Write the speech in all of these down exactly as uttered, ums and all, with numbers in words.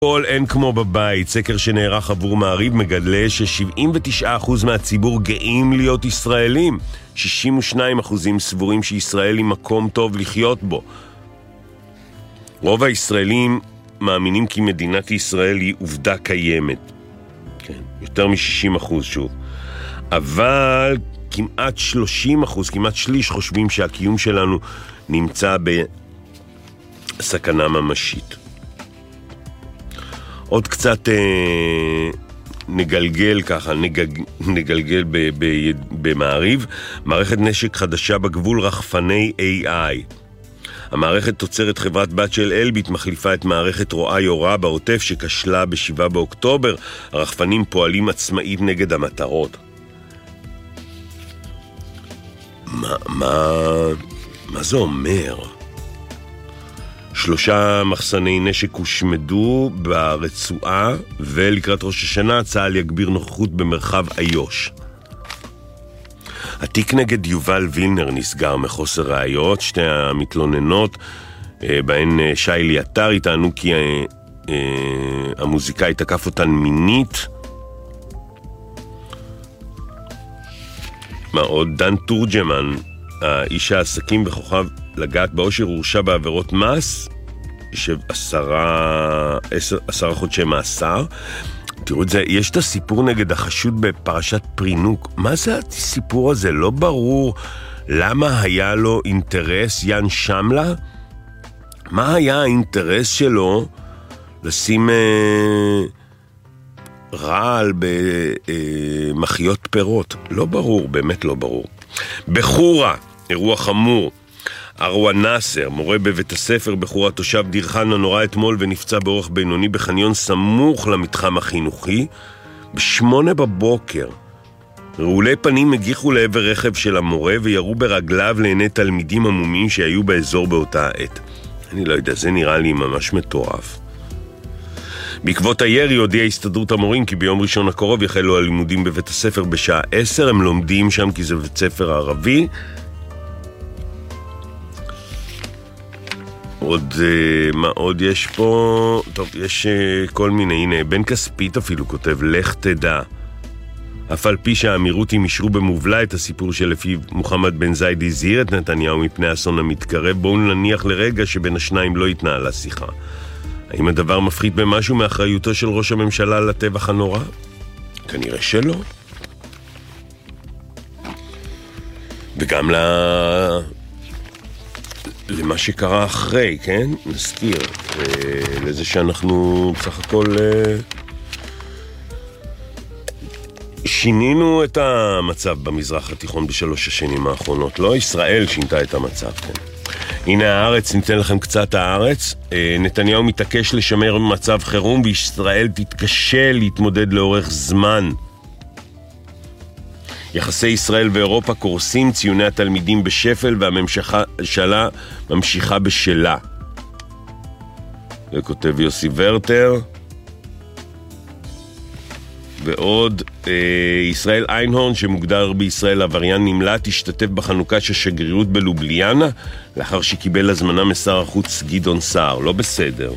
כל אין כמו בבית. סקר שנערך עבור מעריב מגלה ש-שבעים ותשעה אחוז מהציבור גאים להיות ישראלים. שישים ושניים אחוז סבורים שישראל היא מקום טוב לחיות בו. רוב הישראלים מאמינים כי מדינת ישראל היא עובדה קיימת. כן, יותר מ-שישים אחוז שוב. אבל כמעט שלושים אחוז, כמעט שליש חושבים שהקיום שלנו נמצא בסכנה ממשית. עוד קצת אה, נגלגל ככה, נגג, נגלגל ב, ב, במעריב. מערכת נשק חדשה בגבול, רחפני איי איי. המערכת תוצרת חברת בת של אלביט מחליפה את מערכת רואה יורה בעוטף שכשלה בשבעה באוקטובר. הרחפנים פועלים עצמאית נגד המטרות. מה, מה, מה זה אומר? שלושה מחסני נשק הושמדו ברצועה, ולקראת ראש השנה צה"ל יגביר נוכחות במרחב איו"ש. התיק נגד יובל וילנר נסגר מחוסר ראיות. שתי המתלוננות, בהן שי ליאטר, יטענו כי המוזיקאי תקף אותן מינית. מה עוד? דן תורג'מן, האיש העסקים בכוכב לגעת באושר, הורשע בעבירות מס של עשרה, עשר, עשרה חודשי מאסר. תראו את זה, יש את הסיפור נגד החשוד בפרשת פרינוק. מה זה הסיפור הזה? לא ברור למה היה לו אינטרס, יאן שמלה? מה היה האינטרס שלו לשים אה, רעל במחיות פירות? לא ברור, באמת לא ברור. בחורה, אירוע חמור. ארואן נאסר, מורה בבית הספר בחורה תושב דיר חנא, נורא אתמול ונפצע באורח בינוני בחניון סמוך למתחם החינוכי. בשמונה בבוקר רעולי פנים הגיחו לעבר רכב של המורה וירו ברגליו לעיני תלמידים עמומים שהיו באזור באותה עת. אני לא יודע, זה נראה לי ממש מטורף. בעקבות הירי הודיעה הסתדרות המורים כי ביום ראשון הקרוב יחלו הלימודים בבית הספר בשעה עשר. הם לומדים שם כי זה בית ספר ערבי. עוד, מה עוד יש פה? טוב, יש כל מיני, הנה, בן כספית אפילו כותב, לך תדע. אף על פי שהאמירותים אישרו במובלה את הסיפור שלפיו מוחמד בן זייד הזהיר את נתניהו מפני אסון המתקרב, בואו נניח לרגע שבין השניים לא התנהלה שיחה. האם הדבר מפחית במשהו מאחריותו של ראש הממשלה לטבח הנורא? כנראה שלא. וגם ל... למה שקרה אחרי, כן? נזכיר, לזה שאנחנו בסך הכל שינינו את המצב במזרח התיכון בשלוש השנים האחרונות. לא ישראל שינתה את המצב, כן? הנה הארץ, ניתן לכם קצת הארץ. נתניהו מתעקש לשמר מצב חירום וישראל תתקשה להתמודד לאורך זמן. יחסי ישראל ואירופה קורסים, ציוני התלמידים בשפל והממשלה ממשיכה בשלה. וכותב יוסי ורטר. ועוד, אה, ישראל איינהורן, שמוגדר בישראל עבריין נמלט, השתתף בחנוכה של שגרירות בלובליאנה, לאחר שקיבל הזמנה משר החוץ גדעון סער. לא בסדר.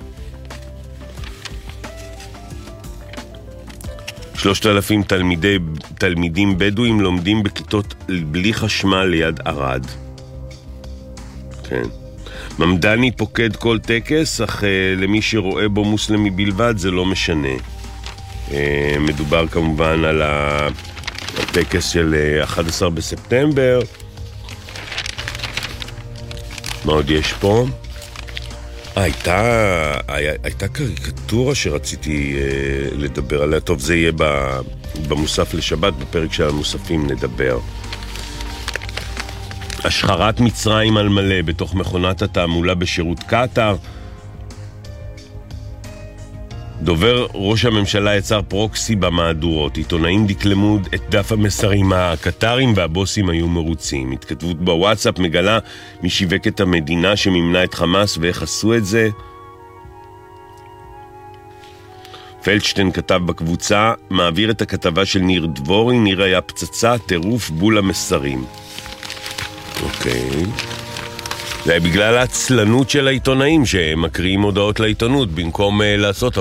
שלושת אלפים תלמידי, תלמידים בדואים לומדים בכיתות בלי חשמל ליד ערד. כן. ממדני פוקד כל טקס, אך uh, למי שרואה בו מוסלמי בלבד זה לא משנה. Uh, מדובר כמובן על הטקס של uh, אחד עשר בספטמבר. מה עוד יש פה? הייתה, הייתה קריקטורה שרציתי אה, לדבר עליה. טוב, זה יהיה במוסף לשבת, בפרק של המוספים נדבר. השחרת מצרים על מלא בתוך מכונת התעמולה בשירות קטר. דובר ראש הממשלה יצר פרוקסי במהדורות. עיתונאים דקלמו את דף המסרים הקטרים והבוסים היו מרוצים. התכתבות בוואטסאפ מגלה מי שיווק את המדינה שמימנה את חמאס ואיך עשו את זה. פלדשטיין כתב בקבוצה, מעביר את הכתבה של ניר דבורי, ניר היה פצצה, טירוף בול המסרים. אוקיי. זה בגלל העצלנות של העיתונאים שמקריאים הודעות לעיתונות במקום לעשות